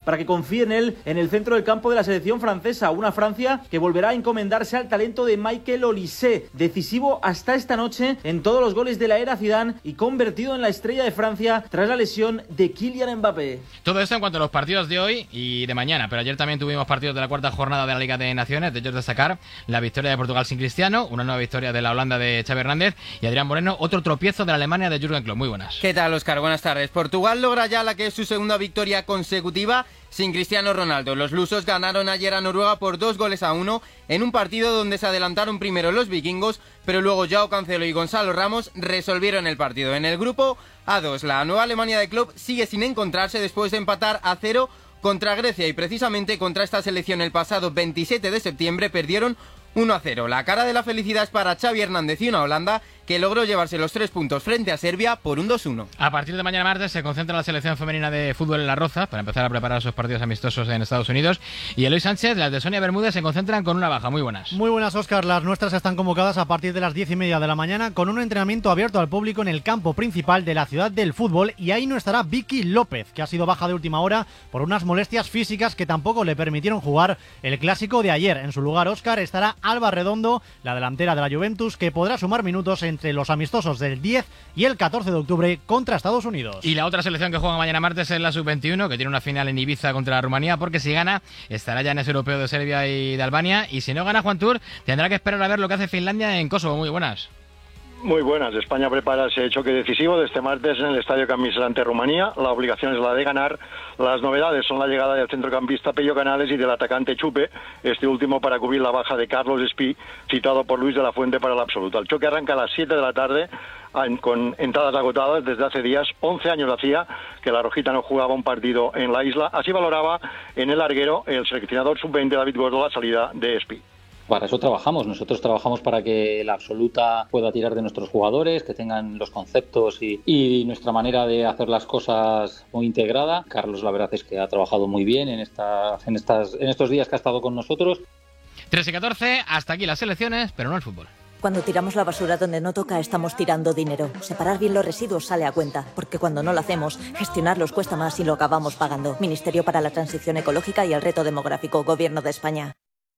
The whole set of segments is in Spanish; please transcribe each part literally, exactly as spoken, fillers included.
para que confíe en él en el centro del campo de la selección francesa. Una Francia que volverá a encomendarse al talento de Michael Olise, decisivo hasta esta noche en todos los goles de la era Zidane y convertido en la estrella de Francia tras la lesión de Kylian Mbappé. Todo esto en cuanto a los partidos de hoy y de mañana, pero ayer también tuvimos partidos de la cuarta jornada de la Liga de Naciones. De ellos destacar la victoria de Portugal sin Cristiano, una nueva victoria de la Holanda de Xavi Hernández y Adrián Moreno, otro tropiezo de la Alemania de Jürgen Klopp. Muy buenas. ¿Qué tal, Óscar? Buenas tardes. Portugal logra ya la que es su segunda victoria consecutiva sin Cristiano Ronaldo. Los lusos ganaron ayer a Noruega por dos goles a uno en un partido donde se adelantaron primero los vikingos, pero luego Joao Cancelo y Gonzalo Ramos resolvieron el partido. En el grupo A dos, la nueva Alemania de Klopp sigue sin encontrarse después de empatar a cero contra Grecia y precisamente contra esta selección el pasado veintisiete de septiembre perdieron uno a cero. La cara de la felicidad es para Xavi Hernández y una Holanda que logró llevarse los tres puntos frente a Serbia por un dos uno. A partir de mañana martes se concentra la selección femenina de fútbol en La Roza para empezar a preparar sus partidos amistosos en Estados Unidos. Y Eloy Sánchez, las de Sonia Bermúdez, se concentran con una baja. Muy buenas. Muy buenas, Óscar. Las nuestras están convocadas a partir de las diez y media de la mañana con un entrenamiento abierto al público en el campo principal de la ciudad del fútbol, y ahí no estará Vicky López, que ha sido baja de última hora por unas molestias físicas que tampoco le permitieron jugar el clásico de ayer. En su lugar, Óscar, estará Alba Redondo, la delantera de la Juventus, que podrá sumar minutos entre los amistosos del diez y el catorce de octubre contra Estados Unidos. Y la otra selección que juega mañana martes es la sub veintiuno, que tiene una final en Ibiza contra Rumanía, porque si gana estará ya en ese europeo de Serbia y de Albania, y si no gana Juan Tour tendrá que esperar a ver lo que hace Finlandia en Kosovo. Muy buenas. Muy buenas. España prepara ese choque decisivo de este martes en el Estadio Camp Nou ante Rumanía. La obligación es la de ganar. Las novedades son la llegada del centrocampista Pello Canales y del atacante Chupe, este último para cubrir la baja de Carlos Espí, citado por Luis de la Fuente para la absoluta. El choque arranca a las siete de la tarde con entradas agotadas desde hace días. once años hacía que la Rojita no jugaba un partido en la isla. Así valoraba en el larguero el seleccionador sub veinte David Gordo la salida de Espí. Para eso trabajamos, nosotros trabajamos para que la absoluta pueda tirar de nuestros jugadores, que tengan los conceptos y, y nuestra manera de hacer las cosas muy integrada. Carlos, la verdad es que ha trabajado muy bien en, esta, en, estas, en estos días que ha estado con nosotros. tres y catorce, hasta aquí las selecciones, pero no el fútbol. Cuando tiramos la basura donde no toca, estamos tirando dinero. Separar bien los residuos sale a cuenta, porque cuando no lo hacemos, gestionarlos cuesta más y lo acabamos pagando. Ministerio para la Transición Ecológica y el Reto Demográfico, Gobierno de España.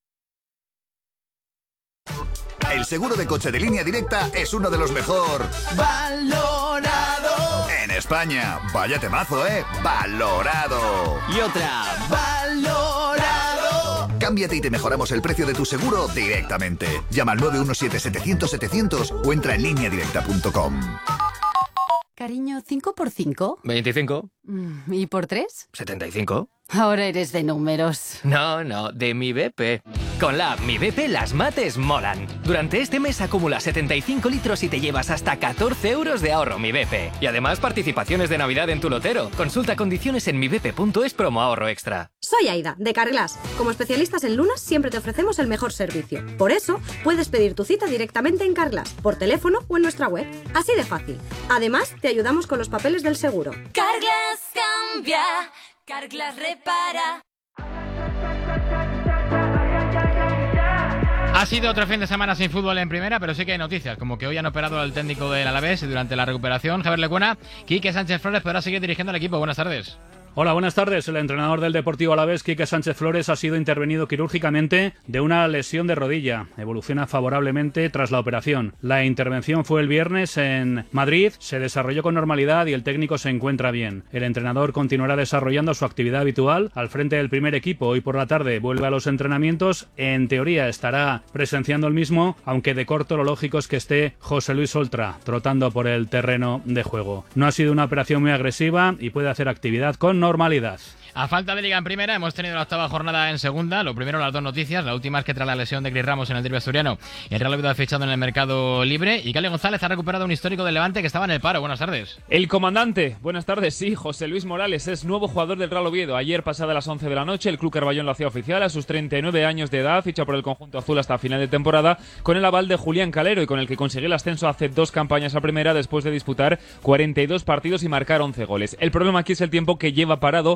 El seguro de coche de Línea Directa es uno de los mejor valorado en España. Vaya temazo, ¿eh? Valorado. Y otra, valorado. Cámbiate y te mejoramos el precio de tu seguro directamente. Llama al nueve uno siete, setecientos, setecientos o entra en línea directa punto com. Cariño, ¿cinco por cinco? veinticinco. ¿Y por tres? setenta y cinco. Ahora eres de números. No, no, de Mi B P. Con la app Mi B P las mates molan. Durante este mes acumula setenta y cinco litros y te llevas hasta catorce euros de ahorro Mi B P. Y además participaciones de Navidad en tu lotero. Consulta condiciones en mi b p punto es promo ahorro extra. Soy Aida, de Carglass. Como especialistas en lunas siempre te ofrecemos el mejor servicio. Por eso, puedes pedir tu cita directamente en Carglass, por teléfono o en nuestra web. Así de fácil. Además, te ayudamos con los papeles del seguro. Carglass cambia, Carglass repara. Ha sido otro fin de semana sin fútbol en primera, pero sí que hay noticias, como que hoy han operado al técnico del Alavés y durante la recuperación, Javier Lecuona, Quique Sánchez Flores podrá seguir dirigiendo al equipo. Buenas tardes. Hola, buenas tardes. El entrenador del Deportivo Alavés, Quique Sánchez Flores, ha sido intervenido quirúrgicamente de una lesión de rodilla. Evoluciona favorablemente tras la operación. La intervención fue el viernes en Madrid, se desarrolló con normalidad y el técnico se encuentra bien. El entrenador continuará desarrollando su actividad habitual al frente del primer equipo. Hoy por la tarde vuelve a los entrenamientos. En teoría estará presenciando el mismo, aunque de corto lo lógico es que esté José Luis Oltra trotando por el terreno de juego. No ha sido una operación muy agresiva y puede hacer actividad con normalidad. A falta de liga en primera, hemos tenido la octava jornada en segunda. Lo primero, las dos noticias. La última es que tras la lesión de Cris Ramos en el derbi asturiano, el Real Oviedo ha fichado en el mercado libre y Cali González ha recuperado un histórico del Levante que estaba en el paro. Buenas tardes. El comandante, buenas tardes, sí, José Luis Morales es nuevo jugador del Real Oviedo. Ayer, pasada las once de la noche, el Club Carballón lo hacía oficial a sus treinta y nueve años de edad, ficha por el conjunto azul hasta final de temporada, con el aval de Julián Calero y con el que consiguió el ascenso hace dos campañas a primera después de disputar cuarenta y dos partidos y marcar once goles. El problema aquí es el tiempo que lleva parado, que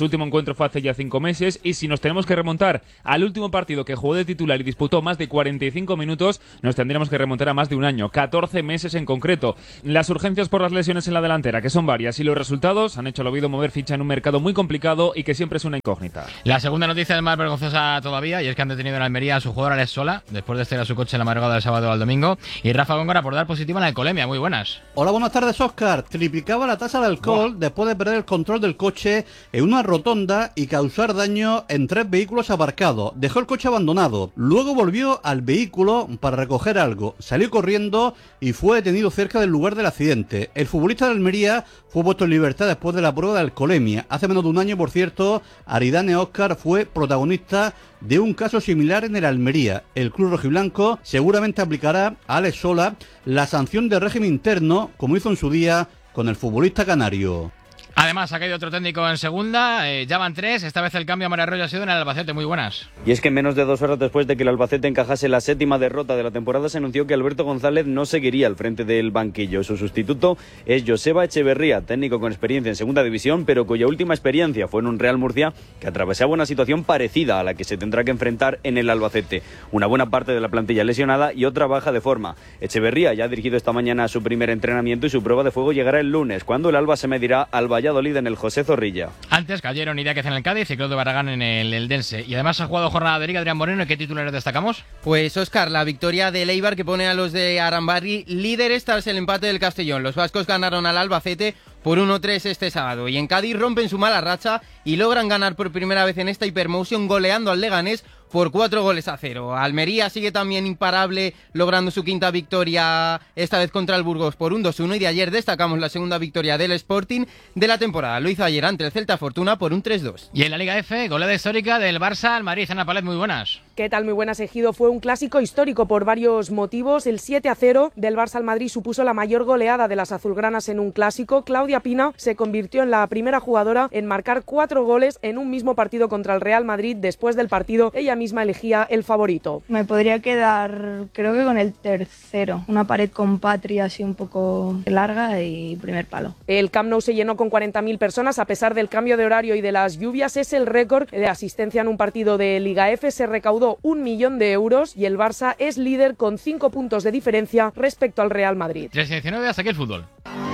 Su último encuentro fue hace ya cinco meses y si nos tenemos que remontar al último partido que jugó de titular y disputó más de cuarenta y cinco minutos, nos tendríamos que remontar a más de un año, catorce meses en concreto. Las urgencias por las lesiones en la delantera, que son varias, y los resultados han hecho al Oviedo mover ficha en un mercado muy complicado y que siempre es una incógnita. La segunda noticia es más vergonzosa todavía y es que han detenido en Almería a su jugador Alex Sola después de estrellar su coche en la madrugada del sábado al domingo, y Rafa Góngora por dar positiva en la alcoholemia. Muy buenas. Hola, buenas tardes, Óscar. Triplicaba la tasa de alcohol Buah. después de perder el control del coche en una rotonda y causar daño en tres vehículos aparcados. Dejó el coche abandonado. Luego volvió al vehículo para recoger algo. Salió corriendo y fue detenido cerca del lugar del accidente. El futbolista de Almería fue puesto en libertad después de la prueba de alcoholemia. Hace menos de un año, por cierto, Aridane Óscar fue protagonista de un caso similar en el Almería. El club rojiblanco seguramente aplicará a Alex Sola la sanción de régimen interno, como hizo en su día con el futbolista canario. Además, ha caído otro técnico en segunda, eh, ya van tres, esta vez el cambio a María Arroyo ha sido en el Albacete. Muy buenas. Y es que menos de dos horas después de que el Albacete encajase la séptima derrota de la temporada, se anunció que Alberto González no seguiría al frente del banquillo. Su sustituto es Joseba Echeverría, técnico con experiencia en segunda división, pero cuya última experiencia fue en un Real Murcia que atravesaba una situación parecida a la que se tendrá que enfrentar en el Albacete. Una buena parte de la plantilla lesionada y otra baja de forma. Echeverría ya ha dirigido esta mañana su primer entrenamiento y su prueba de fuego llegará el lunes, cuando el Alba se medirá al Valladolid en el José Zorrilla. Antes cayeron Idiáquez en el Cádiz y Claudio Barragán en el Eldense. Y además ha jugado jornada de Liga Adrián Moreno. ¿Y qué titulares destacamos? Pues Óscar, la victoria del Eibar que pone a los de Arambarri líderes tras el empate del Castellón. Los vascos ganaron al Albacete por uno tres este sábado. Y en Cádiz rompen su mala racha y logran ganar por primera vez en esta Hypermotion goleando al Leganés por cuatro goles a cero. Almería sigue también imparable, logrando su quinta victoria, esta vez contra el Burgos por un dos uno, y de ayer destacamos la segunda victoria del Sporting de la temporada. Lo hizo ayer ante el Celta Fortuna por un tres dos. Y en la Liga F, goleada histórica del Barça al Madrid. Ana Palet, muy buenas. ¿Qué tal? Muy buenas, Ejido. Fue un clásico histórico por varios motivos. El siete a cero del Barça al Madrid supuso la mayor goleada de las azulgranas en un clásico. Claudia Pina se convirtió en la primera jugadora en marcar cuatro goles en un mismo partido contra el Real Madrid. Después del partido, ella misma elegía el favorito. Me podría quedar, creo que con el tercero. Una pared con Patria así un poco larga y primer palo. El Camp Nou se llenó con cuarenta mil personas a pesar del cambio de horario y de las lluvias. Es el récord de asistencia en un partido de Liga F. Se recaudó un millón de euros y el Barça es líder con cinco puntos de diferencia respecto al Real Madrid. tres diecinueve, hasta aquí el fútbol.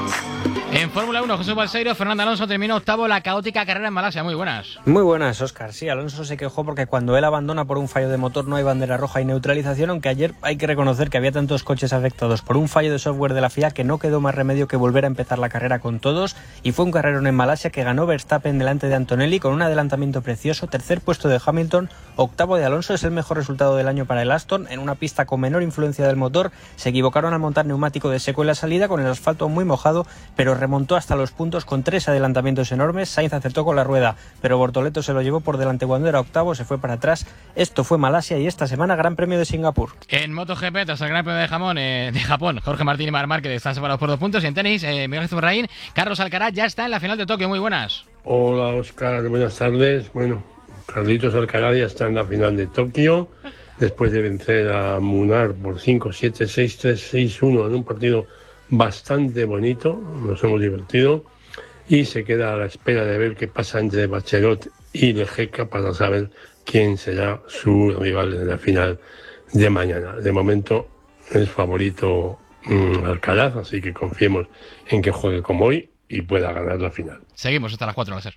En Fórmula uno, Jesús Balseiro, Fernando Alonso terminó octavo la caótica carrera en Malasia. Muy buenas. Muy buenas, Óscar. Sí, Alonso se quejó porque cuando él abandona por un fallo de motor no hay bandera roja y neutralización, aunque ayer hay que reconocer que había tantos coches afectados por un fallo de software de la F I A que no quedó más remedio que volver a empezar la carrera con todos, y fue un carrerón en Malasia que ganó Verstappen delante de Antonelli con un adelantamiento precioso, tercer puesto de Hamilton, octavo de Alonso. Es el mejor resultado del año para el Aston en una pista con menor influencia del motor. Se equivocaron al montar neumático de seco en la salida con el asfalto muy mojado, pero remontó hasta los puntos con tres adelantamientos enormes. Sainz acertó con la rueda, pero Bortoleto se lo llevó por delante cuando era octavo, se fue para atrás. Esto fue Malasia y esta semana Gran Premio de Singapur. En MotoGP, tras el Gran Premio de, Jamón, eh, de Japón, Jorge Martín y Marc Márquez están separados por dos puntos. Y en tenis, eh, Miguel Zurraín, Carlos Alcaraz ya está en la final de Tokio. Muy buenas. Hola, Óscar, buenas tardes. Bueno, Carlitos Alcaraz ya está en la final de Tokio después de vencer a Munar por cinco siete, seis tres, seis uno en un partido bastante bonito. Nos hemos divertido y se queda a la espera de ver qué pasa entre Bachelot y Lejeca para saber quién será su rival en la final de mañana. De momento es favorito mmm, Alcaraz, así que confiemos en que juegue como hoy y pueda ganar la final. Seguimos hasta las cuatro, va a ser.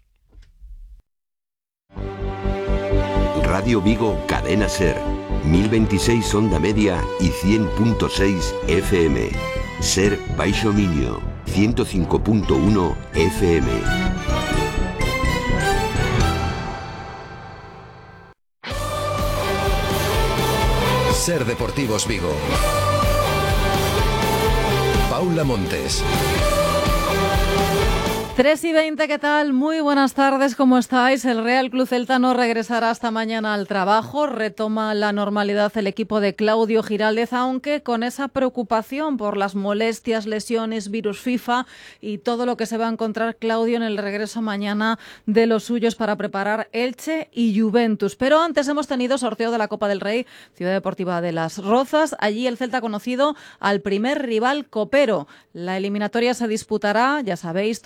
Radio Vigo, Cadena Ser, mil veintiséis onda media y cien punto seis F M. Ser Baixo Miño, ciento cinco punto uno F M. Ser Deportivos Vigo. Paula Montes. tres y veinte, ¿qué tal? Muy buenas tardes, ¿cómo estáis? El Real Club Celta no regresará hasta mañana al trabajo. Retoma la normalidad el equipo de Claudio Giraldez, aunque con esa preocupación por las molestias, lesiones, virus FIFA y todo lo que se va a encontrar Claudio en el regreso mañana de los suyos para preparar Elche y Juventus. Pero antes hemos tenido sorteo de la Copa del Rey, Ciudad Deportiva de Las Rozas. Allí el Celta ha conocido al primer rival copero. La eliminatoria se disputará, ya sabéis, torneo del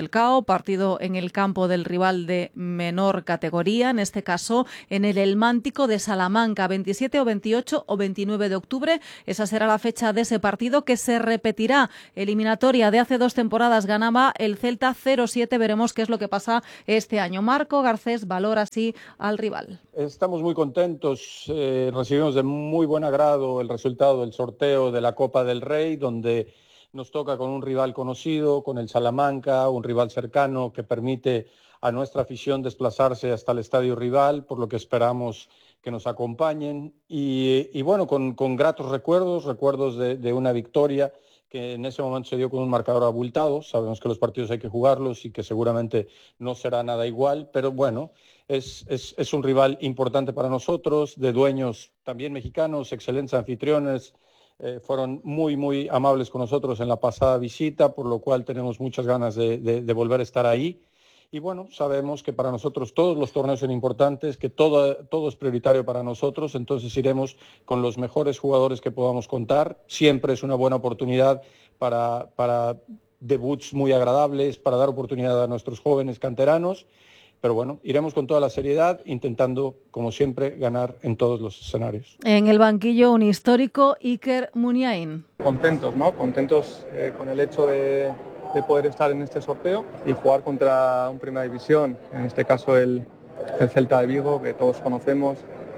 Falcao, partido en el campo del rival de menor categoría, en este caso en el Elmántico de Salamanca, veintisiete o veintiocho o veintinueve de octubre. Esa será la fecha de ese partido, que se repetirá. Eliminatoria de hace dos temporadas, ganaba el Celta cero siete. Veremos qué es lo que pasa este año. Marco Garcés valora así al rival. Estamos muy contentos, eh, recibimos de muy buen agrado el resultado del sorteo de la Copa del Rey, donde nos toca con un rival conocido, con el Salamanca, un rival cercano que permite a nuestra afición desplazarse hasta el estadio rival, por lo que esperamos que nos acompañen. Y, y bueno, con, con gratos recuerdos, recuerdos de, de una victoria que en ese momento se dio con un marcador abultado. Sabemos que los partidos hay que jugarlos y que seguramente no será nada igual, pero bueno, es, es, es un rival importante para nosotros, de dueños también mexicanos, excelentes anfitriones. Eh, fueron muy, muy amables con nosotros en la pasada visita, por lo cual tenemos muchas ganas de, de, de volver a estar ahí. Y bueno, sabemos que para nosotros todos los torneos son importantes, que todo, todo es prioritario para nosotros, entonces iremos con los mejores jugadores que podamos contar. Siempre es una buena oportunidad para, para debuts muy agradables, para dar oportunidad a nuestros jóvenes canteranos. Pero bueno, iremos con toda la seriedad, intentando, como siempre, ganar en todos los escenarios. En el banquillo, un histórico, Iker Muniain. Contentos, ¿no? Contentos eh, con el hecho de, de poder estar en este sorteo y jugar contra un Primera División, en este caso el, el Celta de Vigo, que todos conocemos.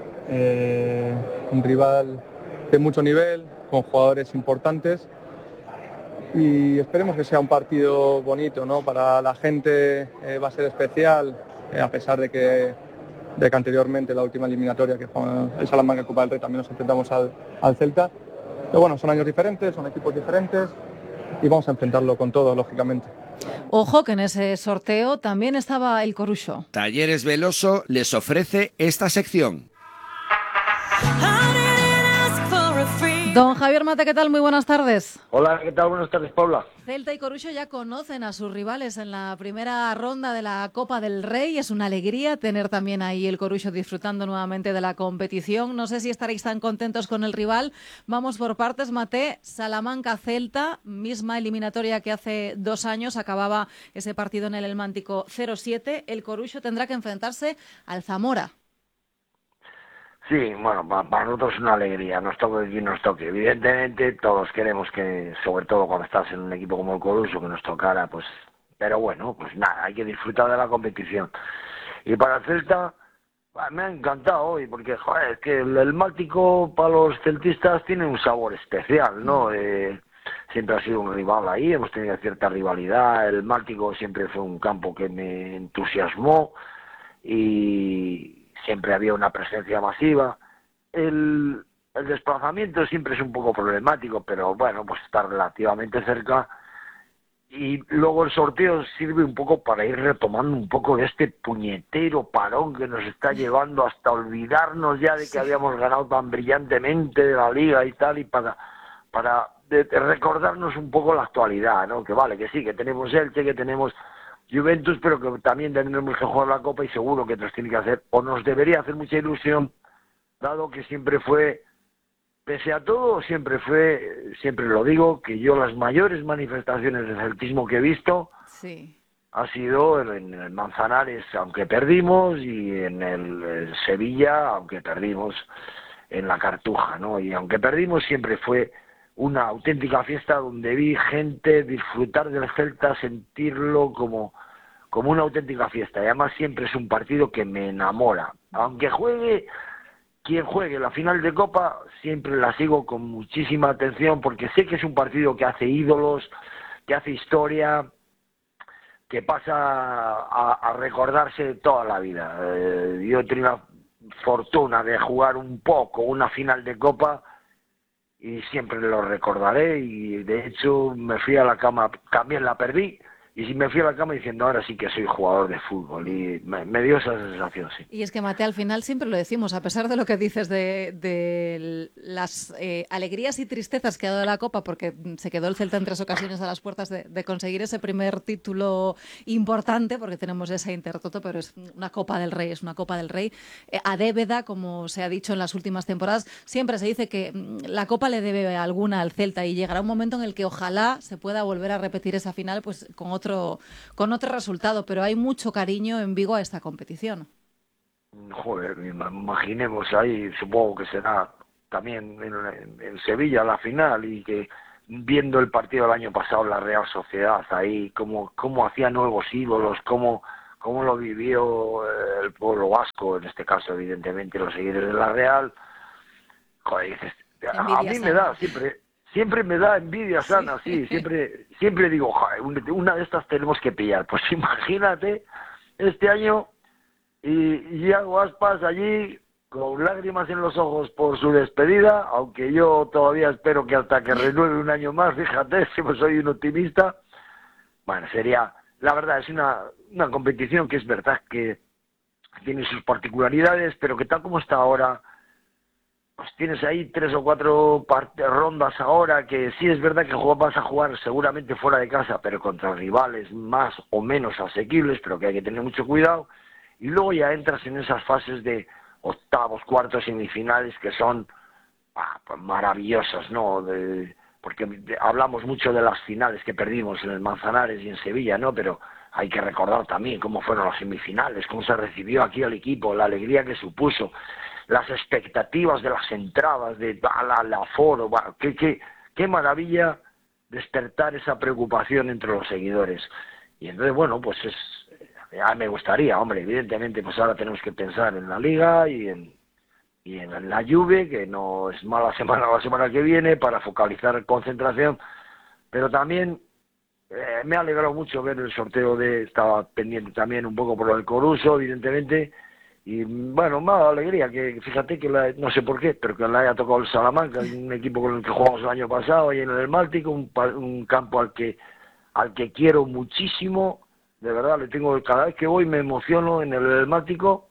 Eh, un rival de mucho nivel, con jugadores importantes. Y esperemos que sea un partido bonito, ¿no? Para la gente eh, va a ser especial, eh, a pesar de que, de que anteriormente, la última eliminatoria que fue el Salamanca Copa del Rey, también nos enfrentamos al, al Celta. Pero bueno, son años diferentes, son equipos diferentes y vamos a enfrentarlo con todo, lógicamente. Ojo que en ese sorteo también estaba el Corucho. Talleres Veloso les ofrece esta sección. Don Javier Mate, ¿qué tal? Muy buenas tardes. Hola, ¿qué tal? Buenas tardes, Paula. Celta y Corucho ya conocen a sus rivales en la primera ronda de la Copa del Rey. Es una alegría tener también ahí el Corucho disfrutando nuevamente de la competición. No sé si estaréis tan contentos con el rival. Vamos por partes, Mate. Salamanca-Celta, misma eliminatoria que hace dos años. Acababa ese partido en el Elmántico cero siete. El Corucho tendrá que enfrentarse al Zamora. Sí, bueno, para, para nosotros es una alegría, nos toque quien nos toque. Evidentemente todos queremos que, sobre todo cuando estás en un equipo como el Corucho, que nos tocara, pues, pero bueno, pues nada, hay que disfrutar de la competición. Y para el Celta, me ha encantado hoy, porque joder, es que el, el Máltico para los celtistas tiene un sabor especial, ¿no? Eh, siempre ha sido un rival ahí, hemos tenido cierta rivalidad, el Máltico siempre fue un campo que me entusiasmó y siempre había una presencia masiva. El, el desplazamiento siempre es un poco problemático, pero bueno, pues está relativamente cerca. Y luego el sorteo sirve un poco para ir retomando un poco de este puñetero parón que nos está llevando hasta olvidarnos ya de que habíamos ganado tan brillantemente de la Liga y tal, y para, para de, de recordarnos un poco la actualidad, ¿no? Que vale, que sí, que tenemos Elche, que tenemos Juventus, pero que también tendremos que jugar la Copa y seguro que nos tiene que hacer, o nos debería hacer mucha ilusión, dado que siempre fue, pese a todo, siempre fue, siempre lo digo, que yo las mayores manifestaciones de celtismo que he visto sí. ha sido en el Manzanares, aunque perdimos, y en el, el Sevilla, aunque perdimos en la Cartuja, ¿no? Y aunque perdimos, siempre fue una auténtica fiesta donde vi gente disfrutar del Celta, sentirlo como, como una auténtica fiesta. Y además siempre es un partido que me enamora. Aunque juegue quien juegue la final de Copa, siempre la sigo con muchísima atención porque sé que es un partido que hace ídolos, que hace historia, que pasa a, a recordarse toda la vida. Eh, yo he tenido la fortuna de jugar un poco una final de Copa y siempre lo recordaré, y de hecho me fui a la cama, también la perdí, y sí me fui a la cama diciendo ahora sí que soy jugador de fútbol, y me, me dio esa sensación, sí. Y es que, Mate, al final siempre lo decimos, a pesar de lo que dices de, de las eh, alegrías y tristezas que ha dado la Copa, porque se quedó el Celta en tres ocasiones a las puertas de, de conseguir ese primer título importante, porque tenemos esa Intertoto, pero es una Copa del Rey, es una Copa del Rey. Eh, a débeda, como se ha dicho en las últimas temporadas, siempre se dice que la Copa le debe alguna al Celta y llegará un momento en el que ojalá se pueda volver a repetir esa final pues con otro otro, con otro resultado, pero hay mucho cariño en Vigo a esta competición. Joder, imaginemos ahí, supongo que será también en, en Sevilla la final, y que viendo el partido del año pasado, la Real Sociedad ahí, cómo, cómo hacía nuevos ídolos, cómo, cómo lo vivió el pueblo vasco, en este caso evidentemente los seguidores de la Real. Joder, dices, a, a mí me da siempre siempre me da envidia sana, sí, siempre siempre digo, joder, una de estas tenemos que pillar. Pues imagínate este año y Iago Aspas allí con lágrimas en los ojos por su despedida, aunque yo todavía espero que hasta que renueve un año más, fíjate, si soy un optimista. Bueno, sería, la verdad, es una, una competición que es verdad que tiene sus particularidades, pero que tal como está ahora, pues tienes ahí tres o cuatro rondas ahora, que sí es verdad que vas a jugar seguramente fuera de casa, pero contra rivales más o menos asequibles, pero que hay que tener mucho cuidado, y luego ya entras en esas fases de octavos, cuartos, semifinales, que son ah, pues maravillosas, ¿no? De, porque de, hablamos mucho de las finales que perdimos en el Manzanares y en Sevilla, ¿no? Pero hay que recordar también cómo fueron las semifinales, cómo se recibió aquí al equipo, la alegría que supuso, las expectativas de las entradas, de la, la aforo, bueno, qué, qué, qué maravilla despertar esa preocupación entre los seguidores. Y entonces, bueno, pues es... Ya me gustaría, hombre, evidentemente, pues ahora tenemos que pensar en la Liga y en, y en la Juve, que no es mala semana la semana que viene, para focalizar concentración, pero también eh, me ha alegrado mucho ver el sorteo de, estaba pendiente también un poco por lo del Coruso, evidentemente, y bueno, me ha dado alegría, que fíjate que la, no sé por qué, pero que le haya tocado el Salamanca, un equipo con el que jugamos el año pasado, y en el Báltico, un, un campo al que, al que quiero muchísimo. De verdad, le tengo, cada vez que voy me emociono en el Delmático,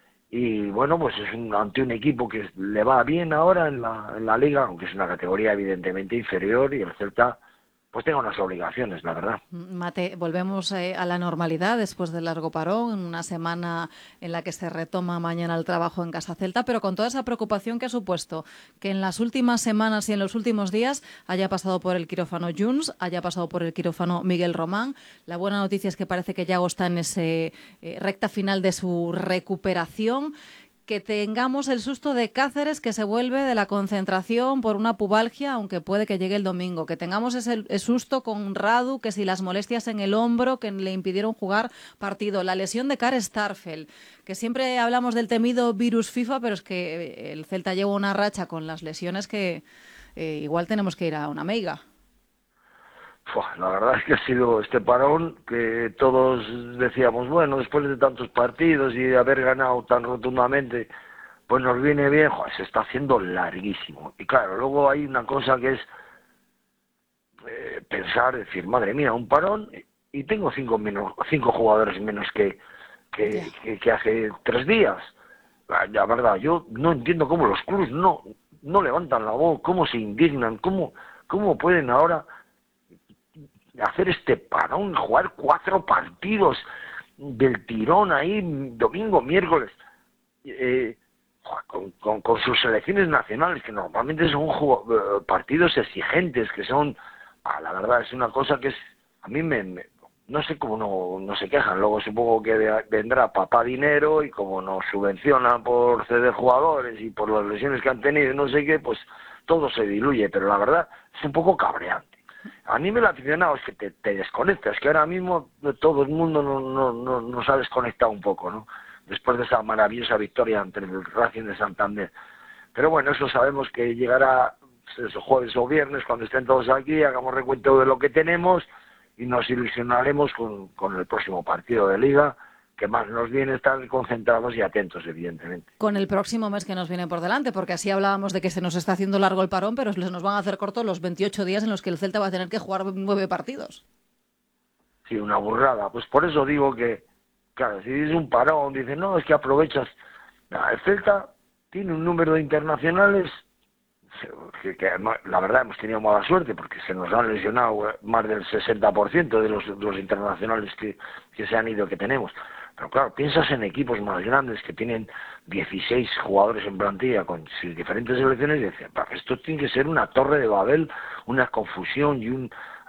y bueno, pues es un, ante un equipo que le va bien ahora en la, en la Liga, aunque es una categoría evidentemente inferior, y el Celta pues tenga unas obligaciones, la verdad. Mate, volvemos eh, a la normalidad después del largo parón, una semana en la que se retoma mañana el trabajo en Casa Celta, pero con toda esa preocupación que ha supuesto que en las últimas semanas y en los últimos días haya pasado por el quirófano Junts, haya pasado por el quirófano Miguel Román. La buena noticia es que parece que Iago está en ese eh, recta final de su recuperación. Que tengamos el susto de Cáceres, que se vuelve de la concentración por una pubalgia, aunque puede que llegue el domingo. Que tengamos ese, ese susto con Radu, que si las molestias en el hombro que le impidieron jugar partido. La lesión de Kare Starfel, que siempre hablamos del temido virus FIFA, pero es que el Celta lleva una racha con las lesiones que eh, igual tenemos que ir a una meiga. La verdad es que ha sido este parón que todos decíamos, bueno, después de tantos partidos y de haber ganado tan rotundamente, pues nos viene bien. Joder, se está haciendo larguísimo. Y claro, luego hay una cosa que es eh, pensar, decir, madre mía, un parón y tengo cinco, menos, cinco jugadores menos que, que, que, que hace tres días. La, la verdad, yo no entiendo cómo los clubes no, no levantan la voz, cómo se indignan, cómo, cómo pueden ahora hacer este parón, jugar cuatro partidos del tirón ahí, domingo, miércoles, eh, con, con, con sus selecciones nacionales, que normalmente son partidos exigentes, que son, ah, la verdad, es una cosa que es, a mí me, me no sé cómo no, no se quejan. Luego supongo que de, vendrá papá dinero, y como nos subvencionan por ceder jugadores y por las lesiones que han tenido y no sé qué, pues todo se diluye, pero la verdad es un poco cabreante. A mí me lo aficionado es que te, te desconectas, que ahora mismo todo el mundo no, no, no, nos ha desconectado un poco, ¿no? Después de esa maravillosa victoria ante el Racing de Santander. Pero bueno, eso sabemos que llegará eso, jueves o viernes, cuando estén todos aquí, hagamos recuento de lo que tenemos y nos ilusionaremos con, con el próximo partido de Liga, que más nos viene estar concentrados y atentos, evidentemente. Con el próximo mes que nos viene por delante, porque así hablábamos de que se nos está haciendo largo el parón, pero se nos van a hacer cortos los veintiocho días en los que el Celta va a tener que jugar nueve partidos. Sí, una burrada. Pues por eso digo que, claro, si dices un parón, dicen, no, es que aprovechas. No, el Celta tiene un número de internacionales que, que la verdad hemos tenido mala suerte, porque se nos han lesionado más del sesenta por ciento de los, de los internacionales que, que se han ido, que tenemos. Pero claro, piensas en equipos más grandes que tienen dieciséis jugadores en plantilla con diferentes selecciones y dices, esto tiene que ser una torre de Babel, una confusión y un...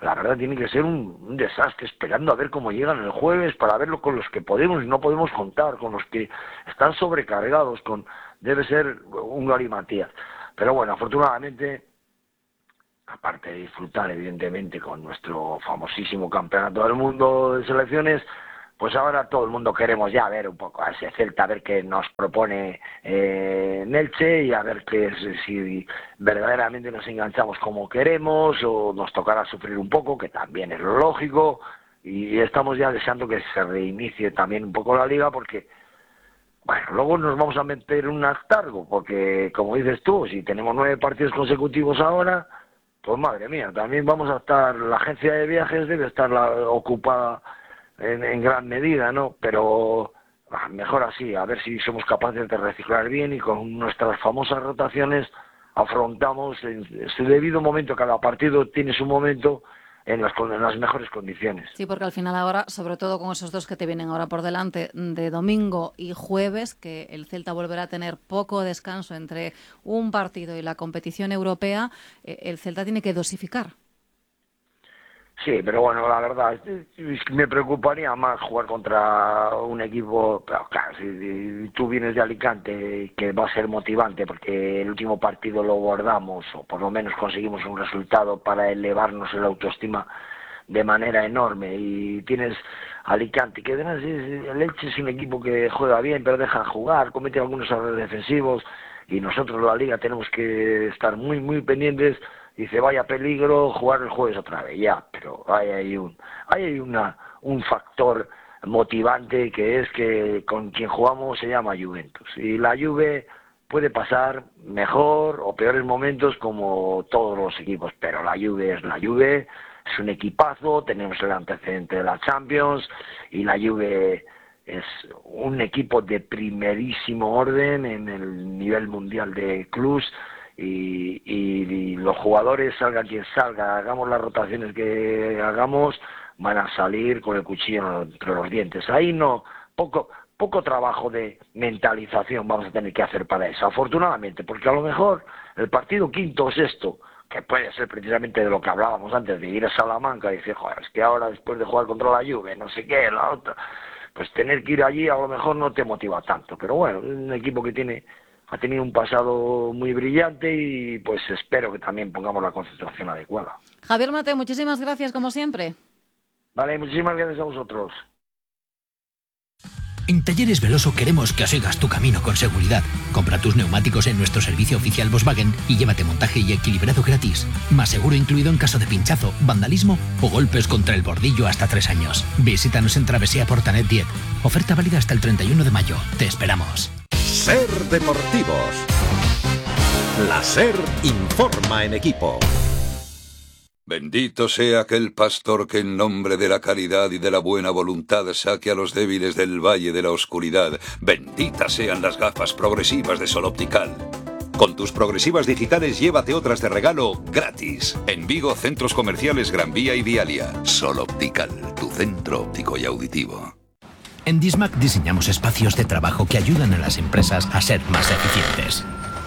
la verdad tiene que ser un, un desastre, esperando a ver cómo llegan el jueves para verlo con los que podemos y no podemos contar, con los que están sobrecargados, con debe ser un galimatías. Pero bueno, afortunadamente, aparte de disfrutar evidentemente con nuestro famosísimo campeonato del mundo de selecciones, pues ahora todo el mundo queremos ya ver un poco a ese Celta, a ver qué nos propone eh, Elche y a ver qué, si verdaderamente nos enganchamos como queremos o nos tocará sufrir un poco, que también es lo lógico, y estamos ya deseando que se reinicie también un poco la liga porque, bueno, luego nos vamos a meter en un hartazgo, porque como dices tú, si tenemos nueve partidos consecutivos ahora, pues madre mía, también vamos a estar, la agencia de viajes debe estar la, ocupada En, en gran medida, ¿no? Pero ah, mejor así, a ver si somos capaces de reciclar bien y con nuestras famosas rotaciones afrontamos en su debido momento, cada partido tiene su momento en las, en las mejores condiciones. Sí, porque al final ahora, sobre todo con esos dos que te vienen ahora por delante, de domingo y jueves, que el Celta volverá a tener poco descanso entre un partido y la competición europea, eh, el Celta tiene que dosificar. Sí, pero bueno, la verdad, me preocuparía más jugar contra un equipo, pero claro, si tú vienes de Alicante, que va a ser motivante, porque el último partido lo guardamos, o por lo menos conseguimos un resultado para elevarnos el autoestima de manera enorme, y tienes Alicante, que además es, el Elche es un equipo que juega bien, pero deja jugar, comete algunos errores defensivos, y nosotros la Liga tenemos que estar muy, muy pendientes. Dice, vaya peligro jugar el jueves otra vez, ya, pero hay ahí un, hay una, un factor motivante que es que con quien jugamos se llama Juventus. Y la Juve puede pasar mejor o peores momentos como todos los equipos, pero la Juve es la Juve, es un equipazo, tenemos el antecedente de la Champions y la Juve es un equipo de primerísimo orden en el nivel mundial de clubs. Y, y, y los jugadores, salga quien salga, hagamos las rotaciones que hagamos, van a salir con el cuchillo entre los dientes. Ahí no, poco poco trabajo de mentalización vamos a tener que hacer para eso, afortunadamente, porque a lo mejor el partido quinto o sexto, que puede ser precisamente de lo que hablábamos antes, de ir a Salamanca y decir, joder, es que ahora después de jugar contra la Juve, no sé qué, la otra, pues tener que ir allí a lo mejor no te motiva tanto, pero bueno, es un equipo que tiene... ha tenido un pasado muy brillante y pues espero que también pongamos la concentración adecuada. Javier Mate, muchísimas gracias como siempre. Vale, muchísimas gracias a vosotros. En Talleres Veloso queremos que sigas tu camino con seguridad. Compra tus neumáticos en nuestro servicio oficial Volkswagen y llévate montaje y equilibrado gratis. Más seguro incluido en caso de pinchazo, vandalismo o golpes contra el bordillo hasta tres años. Visítanos en Travesía Portanet diez. Oferta válida hasta el treinta y uno de mayo. Te esperamos. Ser Deportivos. La SER informa en equipo. Bendito sea aquel pastor que en nombre de la caridad y de la buena voluntad saque a los débiles del valle de la oscuridad. Benditas sean las gafas progresivas de Sol Optical. Con tus progresivas digitales llévate otras de regalo gratis. En Vigo, centros comerciales Gran Vía y Vialia. Sol Optical, tu centro óptico y auditivo. En Dismac diseñamos espacios de trabajo que ayudan a las empresas a ser más eficientes,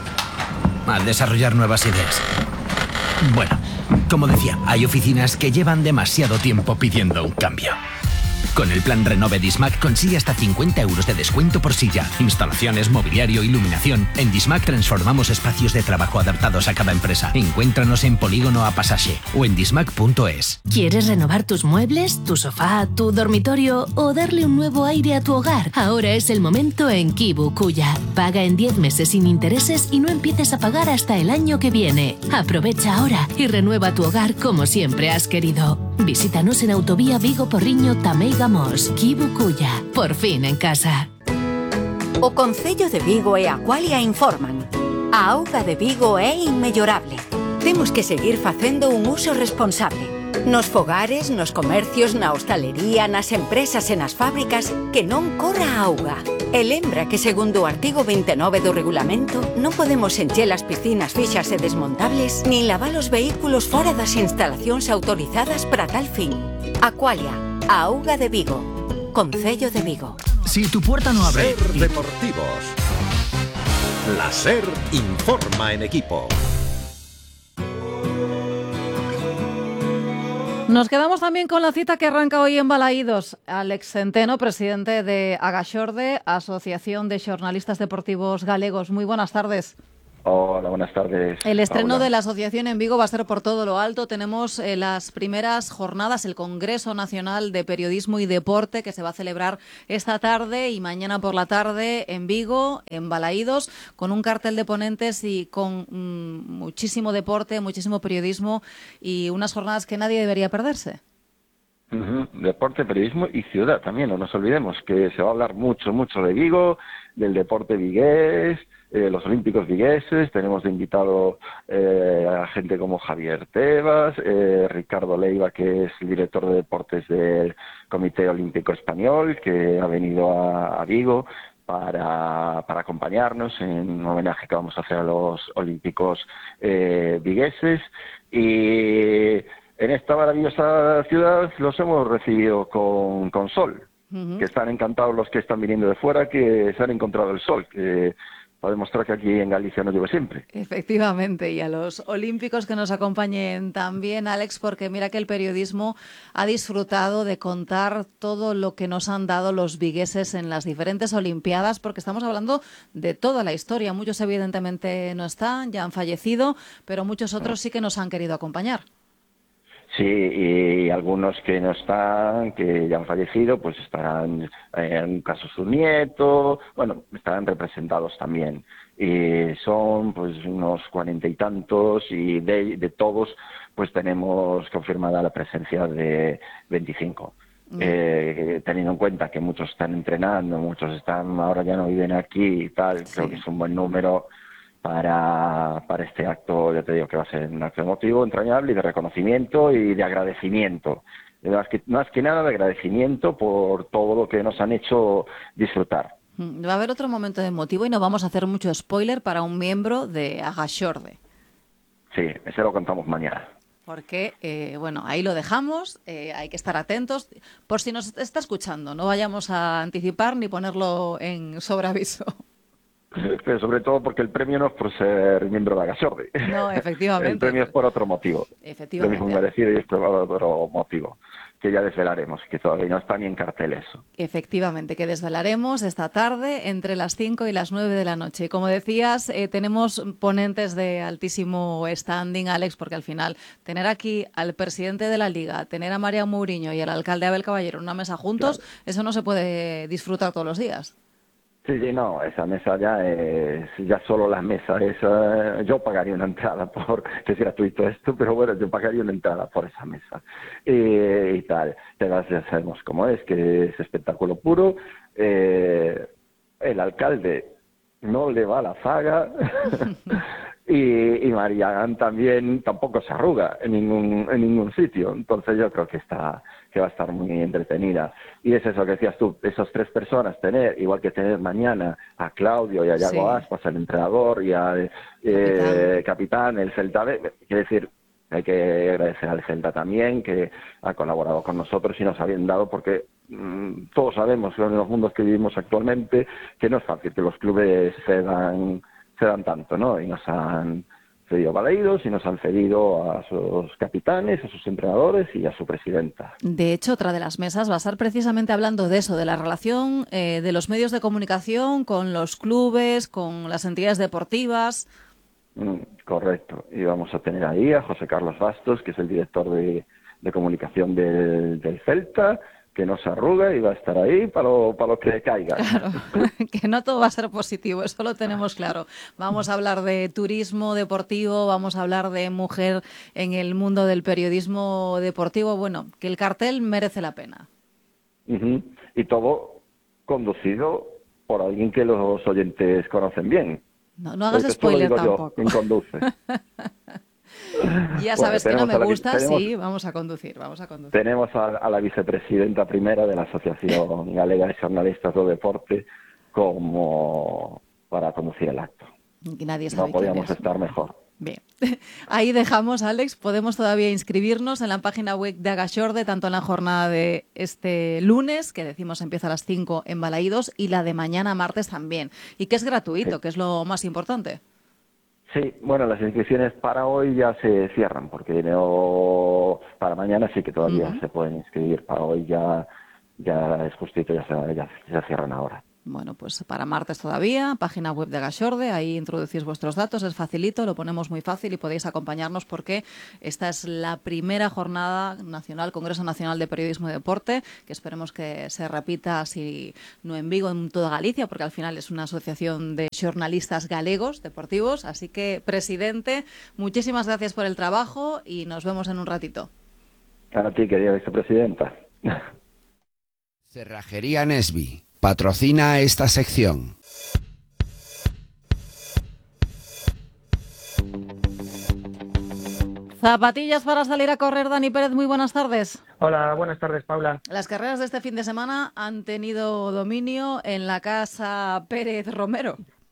a desarrollar nuevas ideas. Bueno, como decía, hay oficinas que llevan demasiado tiempo pidiendo un cambio. Con el plan Renove Dismac consigue hasta cincuenta euros de descuento por silla, instalaciones, mobiliario, iluminación. En Dismac transformamos espacios de trabajo adaptados a cada empresa. Encuéntranos en Polígono A Pasaje o en dismac punto es. ¿Quieres renovar tus muebles, tu sofá, tu dormitorio o darle un nuevo aire a tu hogar? Ahora es el momento en Kibu Kuya. Paga en diez meses sin intereses y no empieces a pagar hasta el año que viene. Aprovecha ahora y renueva tu hogar como siempre has querido. Visítanos en Autovía Vigo Porriño Tamei Gamos. Kibu Kuya. Por fin en casa. O Concello de Vigo e Aqualia informan. A auga de Vigo é inmellorable. Temos que seguir facendo un uso responsable. Nos fogares, nos comercios, na hostalería, nas empresas e nas fábricas, que non corra a auga. E lembra que segundo o artigo veintinueve do regulamento non podemos encher as piscinas fixas e desmontables nin lavar os vehículos fora das instalacións autorizadas para tal fin. Aqualia, a auga de Vigo. Concello de Vigo. Si tu puerta no abre... SER Deportivos. La SER informa en equipo. Nos quedamos también con la cita que arranca hoy en Balaídos. Alex Centeno, presidente de Agaxorde, Asociación de Xornalistas Deportivos Galegos. Muy buenas tardes. Hola, buenas tardes. El estreno Paula. de la asociación en Vigo va a ser por todo lo alto. Tenemos eh, las primeras jornadas, el Congreso Nacional de Periodismo y Deporte, que se va a celebrar esta tarde y mañana por la tarde en Vigo, en Balaídos, con un cartel de ponentes y con mm, muchísimo deporte, muchísimo periodismo y unas jornadas que nadie debería perderse. Uh-huh. Deporte, periodismo y ciudad también, no nos olvidemos que se va a hablar mucho, mucho de Vigo, del deporte vigués, eh, los olímpicos vigueses. Tenemos de invitado eh, a gente como Javier Tebas, eh, Ricardo Leiva, que es el director de deportes del Comité Olímpico Español, que ha venido a, a Vigo para, para acompañarnos en un homenaje que vamos a hacer a los olímpicos eh, vigueses. Y en esta maravillosa ciudad los hemos recibido con, con sol, uh-huh. que están encantados los que están viniendo de fuera, que se han encontrado el sol, que para demostrar que aquí en Galicia no llueve siempre. Efectivamente, y a los olímpicos que nos acompañen también, Alex, porque mira que el periodismo ha disfrutado de contar todo lo que nos han dado los vigueses en las diferentes olimpiadas, porque estamos hablando de toda la historia. Muchos evidentemente no están, ya han fallecido, pero muchos otros sí que nos han querido acompañar. Sí, y algunos que no están, que ya han fallecido, pues estarán, en un caso su nieto, bueno, estarán representados también. Y son pues unos cuarenta y tantos, y de, de todos pues tenemos confirmada la presencia de veinticinco. Mm. Eh, teniendo en cuenta que muchos están entrenando, muchos están ahora ya no viven aquí y tal, sí. Creo que es un buen número para, para este acto. Ya te digo que va a ser un acto emotivo, entrañable y de reconocimiento y de agradecimiento. Más que, más que nada de agradecimiento por todo lo que nos han hecho disfrutar. Va a haber otro momento emotivo y no vamos a hacer mucho spoiler para un miembro de Agaxorde. Sí, ese lo contamos mañana. Porque, eh, bueno, ahí lo dejamos, eh, hay que estar atentos. Por si nos está escuchando, no vayamos a anticipar ni ponerlo en sobreaviso. Pero sobre todo porque el premio no es por ser miembro de Agaxorde. No, efectivamente. El premio es por otro motivo. Efectivamente. Lo mismo merecido y es por otro motivo, que ya desvelaremos, que todavía no está ni en cartel eso. Efectivamente, que desvelaremos esta tarde entre las cinco y las nueve de la noche. Y como decías, eh, tenemos ponentes de altísimo standing, Alex, porque al final tener aquí al presidente de la Liga, tener a María Mourinho y al alcalde Abel Caballero en una mesa juntos, claro. Eso no se puede disfrutar todos los días. Sí, sí, no, esa mesa ya es, ya solo la mesa, esa, yo pagaría una entrada por, que es gratuito esto, pero bueno, yo pagaría una entrada por esa mesa eh, y tal. Ya, ya sabemos cómo es, que es espectáculo puro. Eh, el alcalde no le va a la zaga y, y Marián también tampoco se arruga en ningún, en ningún sitio, entonces yo creo que está... que va a estar muy entretenida. Y es eso que decías tú, esas tres personas, tener, igual que tener mañana a Claudio y a Yago sí. Aspas, el entrenador, y al eh, capitán. capitán, el Celta B, quiere decir, hay que agradecer al Celta también, que ha colaborado con nosotros y nos ha bien dado, porque mmm, todos sabemos, en los mundos que vivimos actualmente, que no es fácil que los clubes cedan, cedan tanto, ¿no? Y nos han cedido Balaídos y nos han cedido a sus capitanes, a sus entrenadores y a su presidenta. De hecho, otra de las mesas va a estar precisamente hablando de eso, de la relación eh, de los medios de comunicación con los clubes, con las entidades deportivas. Mm, correcto. Y vamos a tener ahí a José Carlos Bastos, que es el director de, de comunicación del, del Celta, que no se arruga y va a estar ahí para lo, para lo que caiga. Claro, que no todo va a ser positivo, eso lo tenemos claro. Vamos a hablar de turismo deportivo, vamos a hablar de mujer en el mundo del periodismo deportivo. Bueno, que el cartel merece la pena. Uh-huh. Y todo conducido por alguien que los oyentes conocen bien. No, no hagas spoiler tampoco. Yo, conduce. Ya sabes bueno, que no me gusta, tenemos, sí, vamos a conducir, vamos a conducir. Tenemos a, a la vicepresidenta primera de la Asociación Galega de Xornalistas do Deporte como para conducir el acto. Y nadie sabe no podíamos estar mejor. Bien, ahí dejamos, Alex, podemos todavía inscribirnos en la página web de Agaxorde, tanto en la jornada de este lunes, que decimos empieza a las cinco en Balaídos, y la de mañana martes también, y que es gratuito, sí. Que es lo más importante. Sí, bueno, las inscripciones para hoy ya se cierran, porque no, para mañana sí que todavía uh-huh. se pueden inscribir, para hoy ya, ya es justito, ya se, ya, ya cierran ahora. Bueno, pues para martes todavía, página web de Gashorde, ahí introducís vuestros datos, es facilito, lo ponemos muy fácil y podéis acompañarnos porque esta es la primera jornada nacional, Congreso Nacional de Periodismo y Deporte, que esperemos que se repita, si no en Vigo, en toda Galicia, porque al final es una asociación de xornalistas galegos deportivos. Así que, presidente, muchísimas gracias por el trabajo y nos vemos en un ratito. A ti, querida vicepresidenta. Cerrajería Nesby patrocina esta sección. Zapatillas para salir a correr, Dani Pérez, muy buenas tardes. Hola, buenas tardes, Paula. Las carreras de este fin de semana han tenido dominio en la casa Pérez Romero.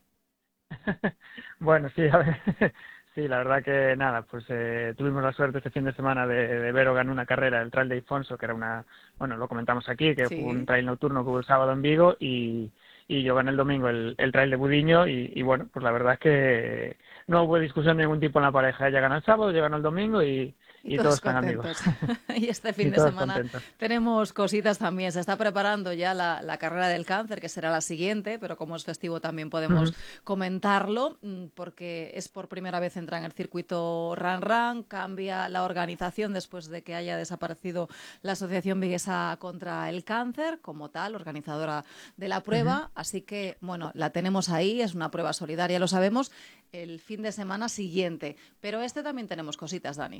Bueno, sí, a ver, sí, la verdad que nada, pues eh, tuvimos la suerte este fin de semana de, de ver o ganar una carrera, el Trail de Ifonso, que era una, bueno, lo comentamos aquí, que sí. Fue un trail nocturno que hubo el sábado en Vigo y, y yo gané el domingo el, el Trail de Budiño y, y bueno, pues la verdad es que no hubo discusión de ningún tipo en la pareja, ella ganó el sábado, yo ganó el domingo y... Y todos, todos están amigos. Y este fin y de semana contentos. Tenemos cositas también. Se está preparando ya la, la carrera del cáncer, que será la siguiente, pero como es festivo también podemos uh-huh. comentarlo, porque es por primera vez entra en el circuito Run Run, cambia la organización después de que haya desaparecido la Asociación Viguesa contra el Cáncer, como tal, organizadora de la prueba. Uh-huh. Así que, bueno, la tenemos ahí, es una prueba solidaria, lo sabemos, el fin de semana siguiente. Pero este también tenemos cositas, Dani.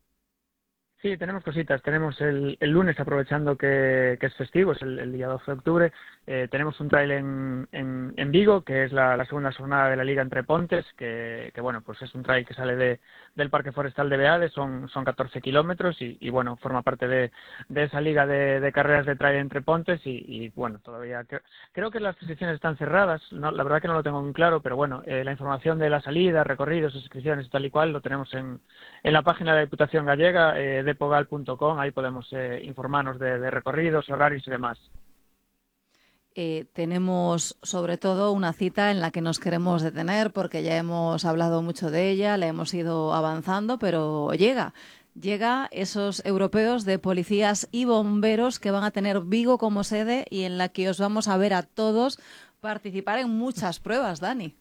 Sí, tenemos cositas. Tenemos el, el lunes, aprovechando que, que es festivo, es el, el día doce de octubre, eh, tenemos un trail en, en, en Vigo, que es la, la segunda jornada de la Liga Entre Pontes, que, que bueno, pues es un trail que sale de, del Parque Forestal de Beade, son, son catorce kilómetros y, y bueno, forma parte de, de esa liga de, de carreras de trail entre Pontes y, y bueno, todavía creo, creo que las inscripciones están cerradas, no, la verdad que no lo tengo muy claro, pero bueno, eh, la información de la salida, recorridos, inscripciones tal y cual, lo tenemos en, en la página de la Diputación Gallega, eh, de pogal punto com, ahí podemos eh, informarnos de, de recorridos, horarios y demás. Eh, tenemos sobre todo una cita en la que nos queremos detener porque ya hemos hablado mucho de ella, la hemos ido avanzando, pero llega. Llega esos europeos de policías y bomberos que van a tener Vigo como sede y en la que os vamos a ver a todos participar en muchas pruebas, Dani.